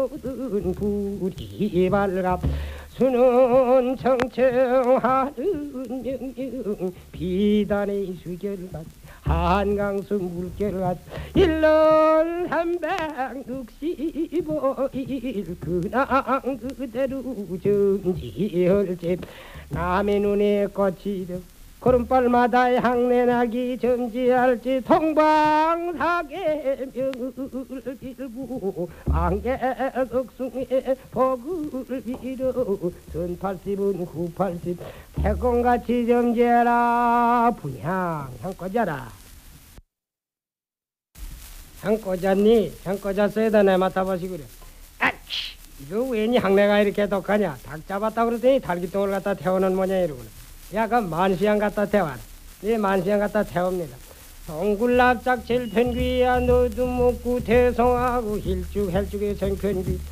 모든 불이 밝아 수는 청청하는 명령 비단의 수결같 한강수 물결같 일월 365일 근황 그대로 정지혈집 남의 눈에 꽃이 되 걸음발마다 향내나기 점지할지 통방사계 명을빌고 안개석숭에 복을 빌어 전팔십은 후팔십 태공같이 점지해라 분향 향 꽂아라 향 꽂았니? 향 꽂았어야다 내 맡아보시구려 아치 이거 왠지 향내가 이렇게 독하냐 닭 잡았다 그러더니 달기똥을 갖다 태우는 모양이로구나 야, 그 만시양 갖다 태워라. 네 만시양 갖다 태웁니다. 동굴납작 칠편귀야 너도 먹고 대성하고 힐쭉헬쭉의 생편귀